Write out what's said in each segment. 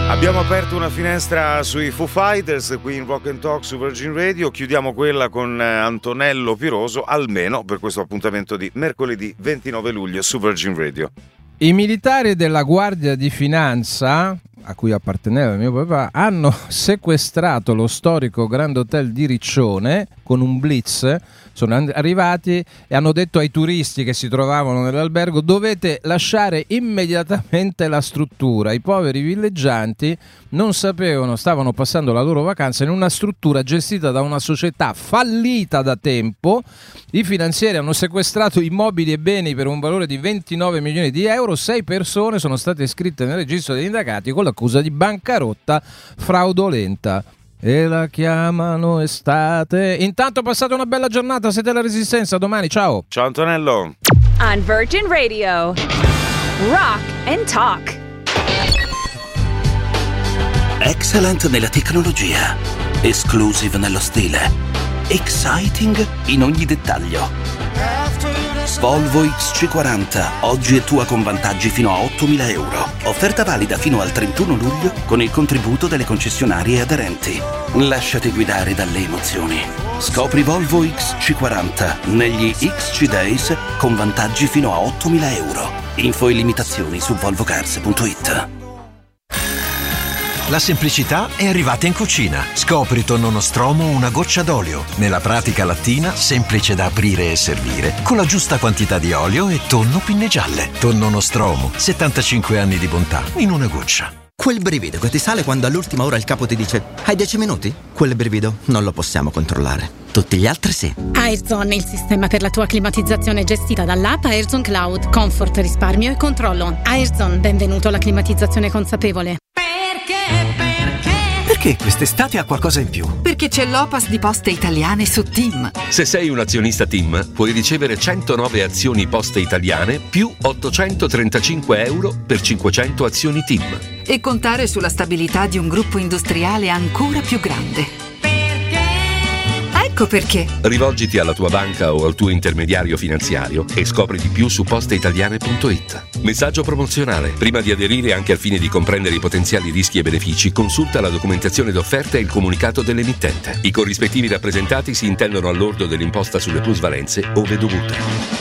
Abbiamo aperto una finestra sui Foo Fighters qui in Rock and Talk su Virgin Radio, chiudiamo quella con Antonello Piroso, almeno per questo appuntamento di mercoledì 29 luglio su Virgin Radio. I militari della Guardia di Finanza, a cui apparteneva mio papà, hanno sequestrato lo storico Grand Hotel di Riccione con un blitz. Sono arrivati e hanno detto ai turisti che si trovavano nell'albergo: dovete lasciare immediatamente la struttura. I poveri villeggianti non sapevano, stavano passando la loro vacanza in una struttura gestita da una società fallita da tempo. I finanzieri hanno sequestrato immobili e beni per un valore di 29 milioni di euro. 6 persone sono state iscritte nel registro degli indagati con l'accusa di bancarotta fraudolenta. E la chiamano estate. Intanto passate una bella giornata, siete alla Resistenza, domani, ciao. Ciao Antonello. On Virgin Radio, Rock and Talk. Excellent nella tecnologia, exclusive nello stile, exciting in ogni dettaglio. Volvo XC40, oggi è tua con vantaggi fino a 8.000 euro. Offerta valida fino al 31 luglio con il contributo delle concessionarie aderenti. Lasciati guidare dalle emozioni. Scopri Volvo XC40 negli XC Days con vantaggi fino a 8.000 euro. Info e limitazioni su volvocars.it. La semplicità è arrivata in cucina. Scopri tonno nostromo una goccia d'olio. Nella pratica lattina, semplice da aprire e servire, con la giusta quantità di olio e tonno pinne gialle. Tonno nostromo, 75 anni di bontà in una goccia. Quel brivido che ti sale quando all'ultima ora il capo ti dice: hai 10 minuti? Quel brivido non lo possiamo controllare. Tutti gli altri sì. Airzone, il sistema per la tua climatizzazione gestita dall'app Airzone Cloud. Comfort, risparmio e controllo. Airzone, benvenuto alla climatizzazione consapevole. Perché quest'estate ha qualcosa in più? Perché c'è l'Opas di Poste Italiane su TIM. Se sei un azionista TIM, puoi ricevere 109 azioni Poste Italiane più 835 euro per 500 azioni TIM. E contare sulla stabilità di un gruppo industriale ancora più grande. Ecco perché. Rivolgiti alla tua banca o al tuo intermediario finanziario e scopri di più su posteitaliane.it. Messaggio promozionale. Prima di aderire, anche al fine di comprendere i potenziali rischi e benefici, consulta la documentazione d'offerta e il comunicato dell'emittente. I corrispettivi rappresentati si intendono all'ordo dell'imposta sulle plusvalenze ove dovute.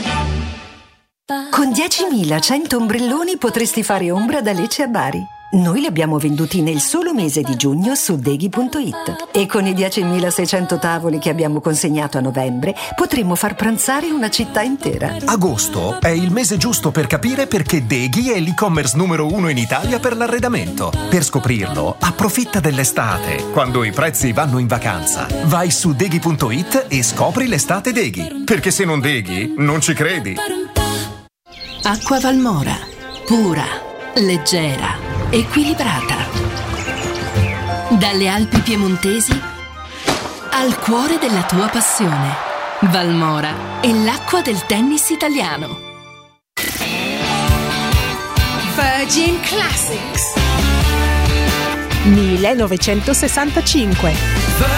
Con 10.100 ombrelloni potresti fare ombra da Lecce a Bari. Noi li abbiamo venduti nel solo mese di giugno su Deghi.it e con i 10.600 tavoli che abbiamo consegnato a novembre potremmo far pranzare una città intera. Agosto è il mese giusto per capire perché Deghi è l'e-commerce numero 1 in Italia per l'arredamento. Per scoprirlo, approfitta dell'estate, quando i prezzi vanno in vacanza. Vai su Deghi.it e scopri l'estate Deghi, perché se non Deghi non ci credi. Acqua Valmora, pura, leggera, equilibrata. Dalle Alpi piemontesi al cuore della tua passione. Valmora è l'acqua del tennis italiano. Virgin Classics 1965.